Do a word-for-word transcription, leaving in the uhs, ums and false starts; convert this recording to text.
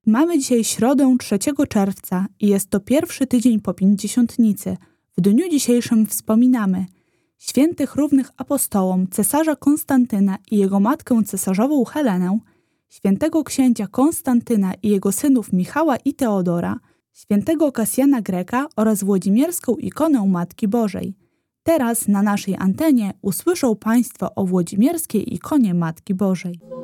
Mamy dzisiaj środę trzeciego czerwca i jest to pierwszy tydzień po Pięćdziesiątnicy. W dniu dzisiejszym wspominamy świętych równych apostołom cesarza Konstantyna i jego matkę cesarzową Helenę, świętego księcia Konstantyna i jego synów Michała i Teodora, świętego Kasjana Greka oraz włodzimierską ikonę Matki Bożej. Teraz na naszej antenie usłyszą Państwo o włodzimierskiej ikonie Matki Bożej.